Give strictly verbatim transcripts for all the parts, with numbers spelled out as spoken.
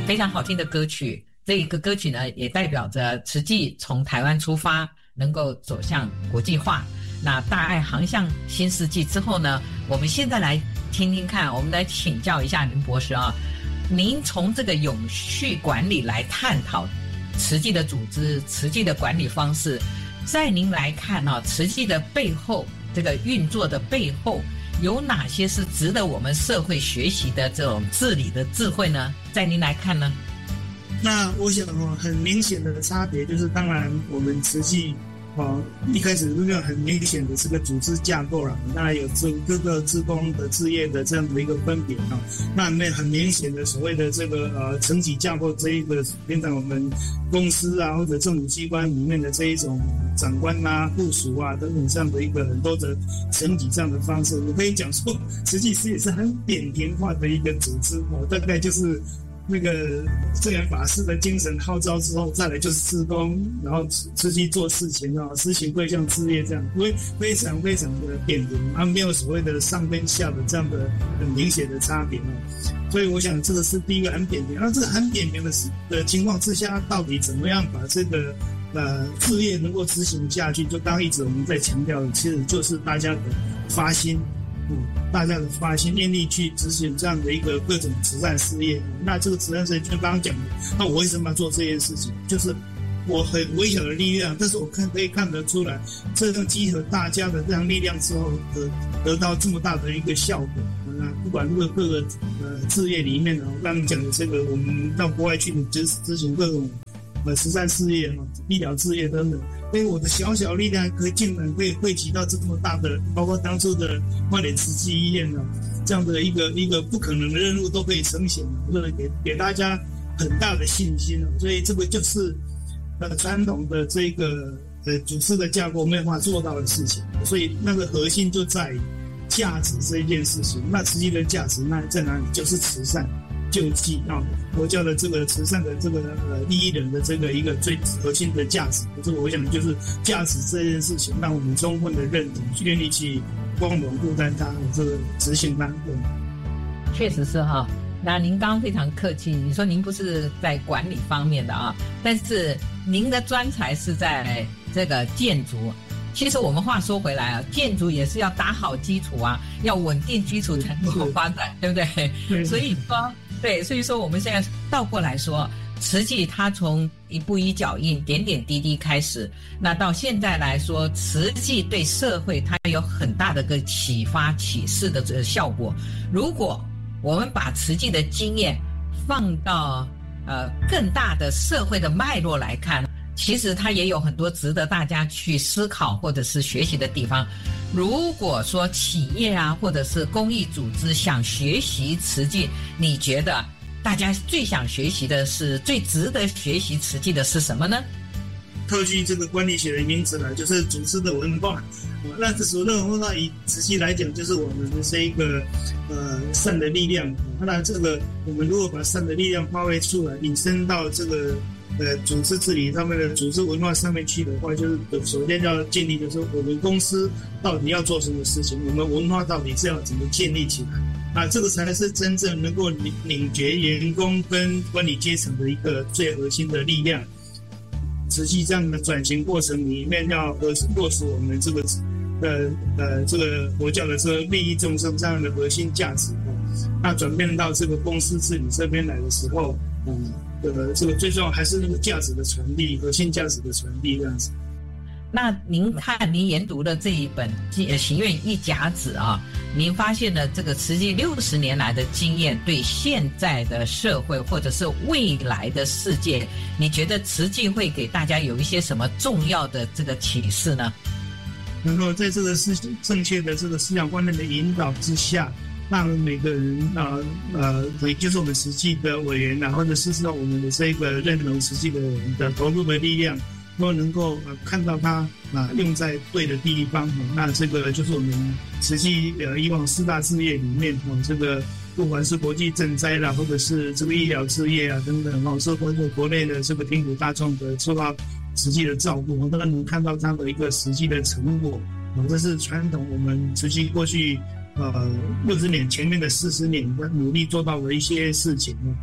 非常好听的歌曲。这一个歌曲呢，也代表着慈济从台湾出发，能够走向国际化。那大爱航向新世纪之后呢，我们现在来听听看，我们来请教一下林博士啊，您从这个永续管理来探讨慈济的组织、慈济的管理方式，在您来看啊，慈济的背后，这个运作的背后，有哪些是值得我们社会学习的这种治理的智慧呢？在您来看呢？ 那我想哦，很明显的差别就是，当然我们慈济哦一开始那个很明显的这个组织架构了，当然有这各个志工的志业的这样的一个分别啊。那那很明显的所谓的这个呃层级架构这一个，变成我们公司啊或者政府机关里面的这一种长官啊、部属啊等等这样的一个很多的层级这样的方式，我可以讲说，慈济是也是很扁平化的一个组织哦，大概就是。那个这样法师的精神号召之后，再来就是志工，然后出去做事情啊，实行对象事业这样，非非常非常的扁平啊，没有所谓的上跟下的这样的很明显的差别啊。所以我想这个是第一个很扁平。那这个很扁平的的情况之下，到底怎么样把这个呃事业能够执行下去？就刚一直我们在强调的，其实就是大家的发心。嗯，大家的发心愿力去执行这样的一个各种慈善事业，那这个慈善事业就刚刚讲的，那我为什么要做这件事情？就是我很微小的力量，但是我看可以看得出来，这样集合大家的这样力量之后，得得到这么大的一个效果。那不管这个各个呃事业里面呢，刚刚讲的这个，我们到国外去执执行各种呃慈善事业、医疗事业等等。所以我的小小力量可以竟然可以汇集到这么大的，包括当初的花莲慈济医院呢，这样的一个一个不可能的任务都可以呈现，为了给给大家很大的信心。所以这个就是呃传统的这个呃组织的架构没有办法做到的事情。所以那个核心就在于价值这一件事情。那慈济的价值那在哪里？就是慈善。救济啊，佛教的这个慈善的这个呃利益人的这个一个最核心的价值，这个我想就是价值这件事情，让我们充分的认同，愿意去光荣负担它，这个执行它。 确实是哈。那您刚刚非常客气，你说您不是在管理方面的啊，但是您的专才是在这个建筑。其实我们话说回来啊，建筑也是要打好基础啊，要稳定基础才能好发展，对不对？对，所以说。对，所以说我们现在倒过来说，慈济它从一步一脚印、点点滴滴开始，那到现在来说，慈济对社会它有很大的个启发、启示的这个效果。如果我们把慈济的经验放到呃更大的社会的脉络来看，其实它也有很多值得大家去思考或者是学习的地方。如果说企业啊，或者是公益组织想学习慈济，你觉得大家最想学习的是、最值得学习慈济的是什么呢？ 套句这个管理学的名词呢，就是组织的文化。那这所谓的文化，以慈济来讲，就是我们的这一个呃善的力量。那这个我们如果把善的力量发挥出来，引申到这个。呃，组织治理上面的组织文化上面去的话，就是首先要建立的是我们公司到底要做什么事情，我们文化到底是要怎么建立起来啊？这个才是真正能够凝凝结员工跟管理阶层的一个最核心的力量。实际这样的转型过程里面，要落实我们这个呃呃这个佛教的这个利益众生这样的核心价值，那转变到这个公司治理这边来的时候，嗯。呃，这个最重要还是那个价值的传递，核心价值的传递这样子。 那您看，您研读的这一本《行愿一甲子》啊，您发现了这个慈济六十年来的经验，对现在的社会或者是未来的世界，你觉得慈济会给大家有一些什么重要的这个启示呢？ 能够在这个思正确的这个思想观念的引导之下。让每个人啊呃，也就是我们慈济的委员啊，或者是说我们的这个认同慈济的人的投入的力量，都能够呃看到它啊用在对的地方。哦、那这个就是我们慈济呃以往四大事业里面哦，这个不管是国际赈灾啦，或者是这个医疗事业啊等等哦，受或者国内的这个贫苦大众的受到慈济的照顾，我都能看到它的一个实际的成果。哦，这是传统我们慈济过去。呃，六十年前面的四十年，努力做到的一些事情。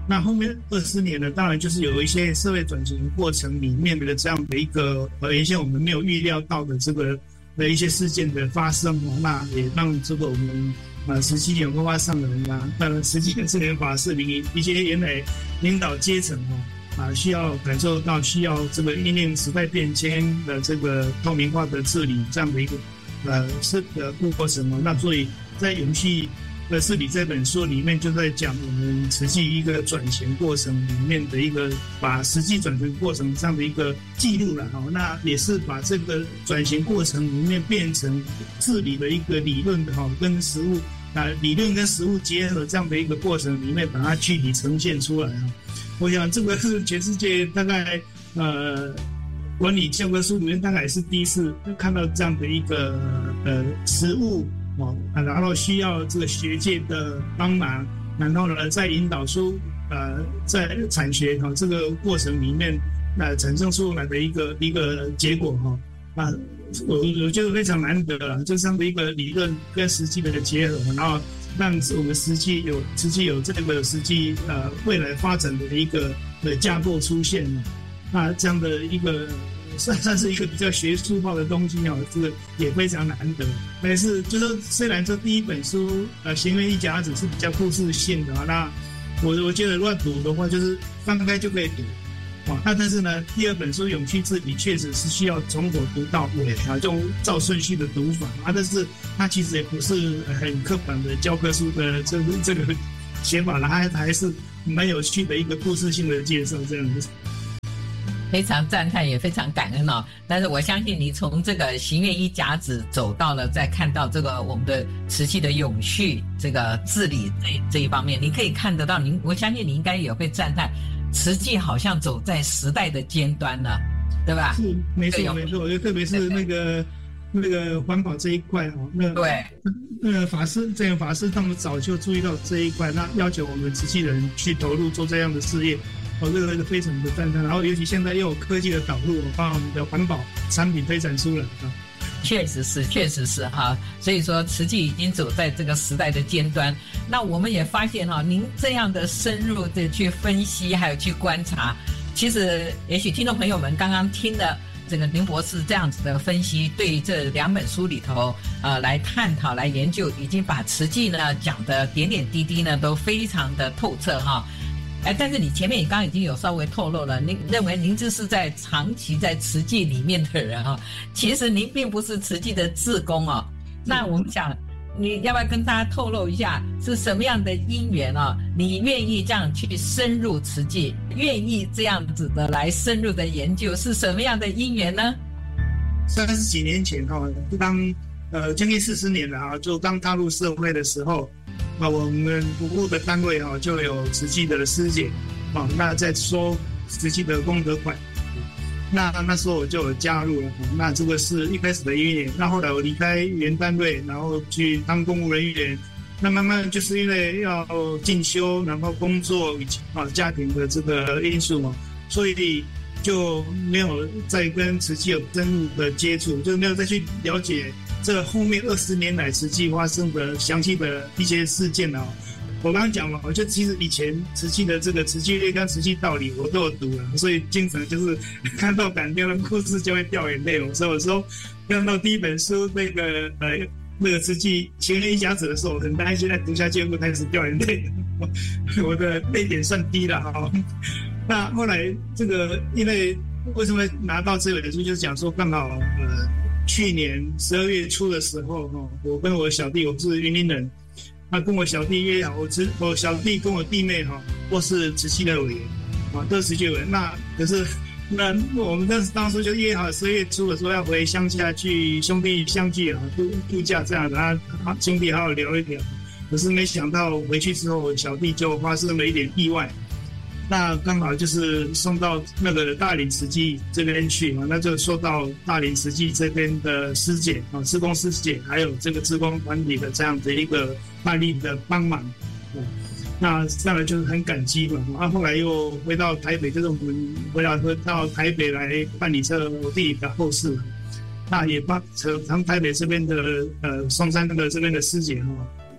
那后面二十年呢，当然就是有一些社会转型过程里面的这样的一个呃一些我们没有预料到的这个的一些事件的发生哦，那也让这个我们啊实际有文化上的人啊，当然实际的智联法是领一些原来领导阶层哦啊需要感受到需要这个因应时代变迁的这个透明化的治理这样的一个呃是的过程哦，那所以在永续的治理这本书里面就在讲我们实际一个转型过程里面的一个把实际转型过程这样的一个记录了哈，那也是把这个转型过程里面变成治理的一个理论哈，跟实务啊理论跟实务结合这样的一个过程里面把它具体呈现出来啊。我想这个是全世界大概呃管理教科书里面大概也是第一次看到这样的一个呃实务。哦，然后需要这个学界的帮忙，然后呢，再引导出呃，在产学哈、哦、这个过程里面，呃，产生出来的一个一个结果哈、哦，啊，我我觉得非常难得了，就这样的一个理论跟实际的结合，然后让我们实际有实际有这个实际呃未来发展的一个的架构出现了，那这样的一个。算算是一个比较学术化的东西哦，这个也非常难得。但是就是虽然说第一本书呃《行愿一甲子》是比较故事性的啊，那我我觉得乱读的话就是翻开就可以读，哦，那但是呢第二本书《永续治理》确实是需要从头读到尾啊，就照顺序的读法啊，但是它其实也不是很刻板的教科书的这个这个写法了，它还是蛮有趣的一个故事性的介绍这样子。 非常赞叹，也非常感恩哦。但是我相信你从这个行愿一甲子走到了，再看到这个我们的慈济的永续这个治理这这一方面，你可以看得到，您我相信你应该也会赞叹，慈济好像走在时代的尖端了，对吧？ 是，没错没错，我觉得特别是那个那个环保这一块哦，那对， 那个法师这个法师他们早就注意到这一块，那要求我们慈济人去投入做这样的事业。哦，这个非常的赞叹，然后尤其现在又有科技的导入，把我们的环保产品推展出来啊。 确实是，确实是哈。所以说，慈济已经走在这个时代的尖端。那我们也发现哈，您这样的深入的去分析，还有去观察，其实也许听众朋友们刚刚听了这个林博士这样子的分析，对这两本书里头呃来探讨、来研究，已经把慈济呢讲的点点滴滴呢都非常的透彻哈。哎，但是你前面你刚刚已经有稍微透露了，您认为您这是在长期在慈济里面的人啊，其实您并不是慈济的志工哦。那我们想，你要不要跟大家透露一下是什么样的因缘啊？你愿意这样去深入慈济，愿意这样子的来深入的研究，是什么样的因缘呢？ 三十几年前哈，当呃将近四十年了啊，就刚踏入社会的时候。啊，我们服务的单位啊，就有慈济的师姐啊，那在收慈济的功德款，那那时候我就有加入了。那这个是一开始的因缘，那后来我离开原单位，然后去当公务人员。那慢慢就是因为要进修，然后工作以及啊家庭的这个因素嘛，所以就没有再跟慈济有深入的接触，就没有再去了解。这后面二十年来慈济发生的详细的一些事件啊，我刚刚讲了，我就其实以前慈济的这个慈济略跟慈济道理我都有读了，所以经常就是看到感动的故事就会掉眼泪。所以有时候看到第一本书那个呃那个慈济行愿一甲子的时候，很担心在读下去会开始掉眼泪，我的泪点算低了哈。那后来这个因为为什么拿到这本书，就是讲说刚好呃。去年十二月初的时候，哈，我跟我小弟，我是云林人，他跟我小弟约好，我只我小弟跟我弟妹哈，都是慈济的委员，啊，都是慈济委员。那可是那我们当时当初就约好十二月初的时候要回乡下去兄弟相聚啊，度度假这样的，啊，兄弟好好聊一聊。可是没想到回去之后，小弟就发生了一点意外。那刚好就是送到那个大林慈济这边去啊，那就受到大林慈济这边的师姐啊，志工师姐，还有这个志工团体的这样的一个大力的帮忙啊。那当然就是很感激嘛。啊，后来又回到台北，就是我们回来到台北来办理这我弟的后事。那也帮从台北这边的呃松山的这边的师姐哈，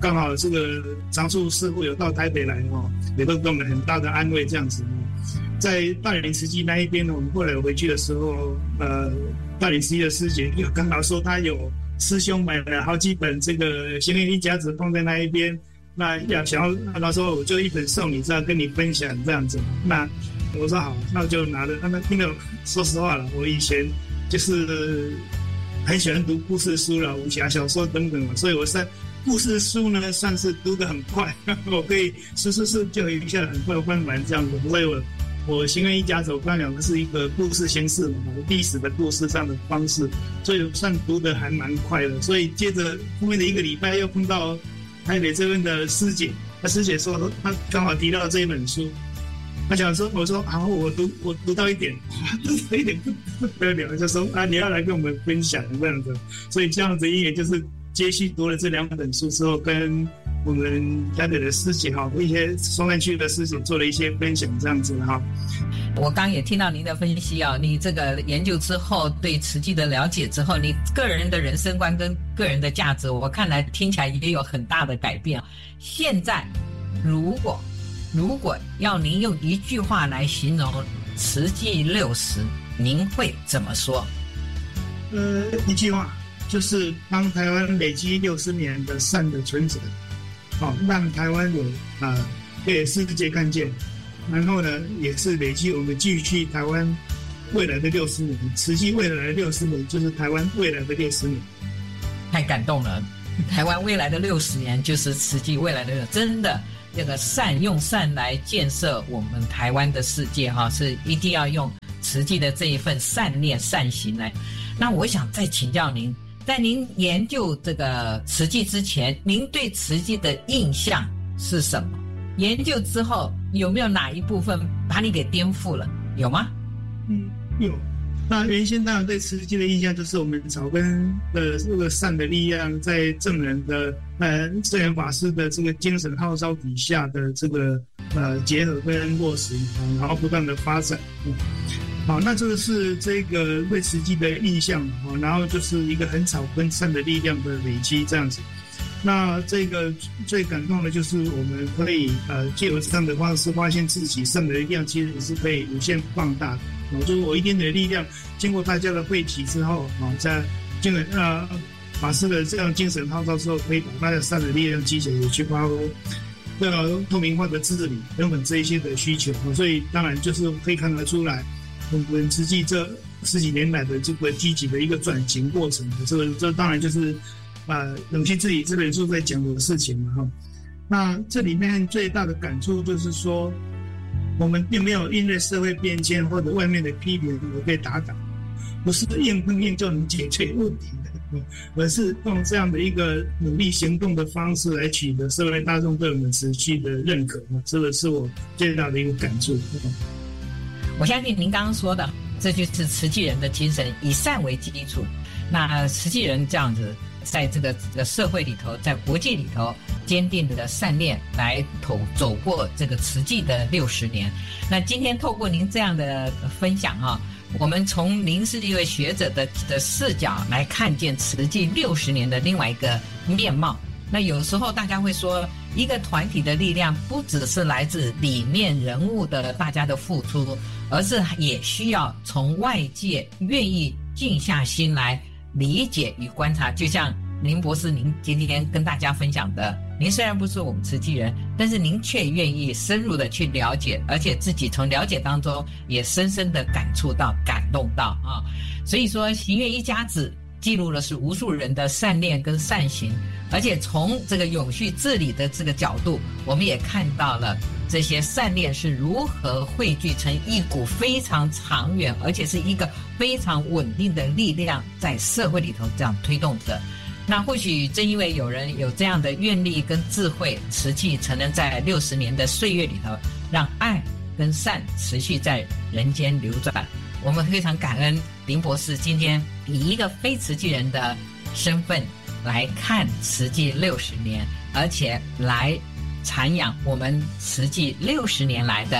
刚好这个常住师傅有到台北来哦，也都给我们很大的安慰这样子。在大林慈济那一边呢，我们后来回去的时候，呃，大林慈济的师姐有刚好说他有师兄买了好几本这个行愿一家子放在那一边，那要想要，他说我就一本送你，这样跟你分享这样子。那我说好，那我就拿着。他们因为说实话了，我以前就是很喜欢读故事书了，武侠小说等等，所以我在故事书呢算是读得很快，我可以是是是就一下很快翻完这样子。所以我我行愿一家子，我刚讲的是一个故事形式嘛，历史的故事这样的方式，所以算读得还蛮快的。所以接着后面的一个礼拜又碰到台北这边的师姐，那师姐说她刚好提到这一本书。他想说，我说好，我读我读到一点，读到一点不得了，就说啊，你要来跟我们分享这样子，所以这样子也就是接续读了这两本书之后，跟我们台北的师姐哈，一些松山区的师姐做了一些分享这样子哈。 我刚也听到您的分析啊，你这个研究之后，对慈济的了解之后，你个人的人生观跟个人的价值，我看来听起来也有很大的改变。现在如果如果要您用一句话来形容慈济六十，您会怎么说？ 呃，一句话就是帮台湾累积六十年的善的存折，好、哦，让台湾有啊、呃、被世界看见，然后呢，也是累积我们继续台湾未来的六十年，慈济未来的六十年就是台湾未来的六十年。 太感动了，台湾未来的六十年就是慈济未来的，真的。这个善用善来建设我们台湾的世界哈，是一定要用慈济的这一份善念善行来。那我想再请教您，在您研究这个慈济之前，您对慈济的印象是什么？研究之后有没有哪一部分把你给颠覆了？有吗？ 嗯，有。那原先当然对慈济的印象就是我们草根的这个善的力量，在正人的呃圣严法师的这个精神号召底下的这个呃结合跟落实，然后不断的发展。嗯、好，那这个是这个对慈济的印象啊，然后就是一个很草根善的力量的累积这样子。那这个最感动的就是我们可以呃借由这样的方式发现自己善的力量其实是可以无限放大的。哦，就是我一点点的力量，经过大家的汇集之后，啊、哦，在这个呃法师的这样精神号召之后，可以把大家善的力量集结，也去发挥这个透明化的治理等等这一些的需求。哦，所以当然就是可以看得出来，我们慈济这十几年来的这个积极的一个转型过程。这个这当然就是呃永续治理这本书在讲的事情嘛哈。那这里面最大的感触就是说，我们并没有因为社会变迁或者外面的批评而被打倒，不是硬碰硬就能解决问题的，而是用这样的一个努力行动的方式来取得社会大众对我们慈济的认可，这个是我最大的一个感触。 我相信您刚刚说的，这就是慈济人的精神，以善为基础。那慈济人这样子，在这个这个社会里头，在国际里头，坚定的善念来走走过这个慈济的六十年。那今天透过您这样的分享啊，我们从您是一位学者的的视角来看见慈济六十年的另外一个面貌。那有时候大家会说，一个团体的力量不只是来自里面人物的大家的付出，而是也需要从外界愿意静下心来理解与观察。就像林博士您今天跟大家分享的，您虽然不是我们慈济人，但是您却愿意深入的去了解，而且自己从了解当中也深深的感触到感动到啊。所以说行愿一家子记录了是无数人的善念跟善行，而且从这个永续治理的这个角度，我们也看到了这些善念是如何汇聚成一股非常长远而且是一个非常稳定的力量，在社会里头这样推动着。那或许正因为有人有这样的愿力跟智慧，慈济才能在六十年的岁月里头，让爱跟善持续在人间流转。我们非常感恩林博士今天以一个非慈济人的身份来看慈济六十年，而且来阐扬我们慈济六十年来的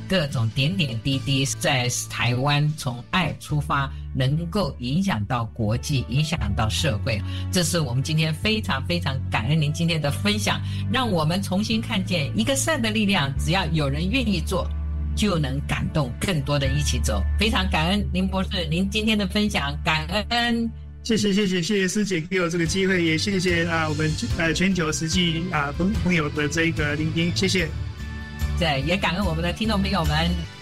各种点点滴滴，在台湾从爱出发，能够影响到国际，影响到社会。这是我们今天非常非常感恩您今天的分享，让我们重新看见一个善的力量，只要有人愿意做，就能感动更多的一起走。非常感恩林博士您今天的分享，感恩。 谢谢谢谢谢谢师姐给我这个机会，也谢谢啊我们呃全球实际啊朋朋友的这个聆听，谢谢。 对，也感恩我们的听众朋友们。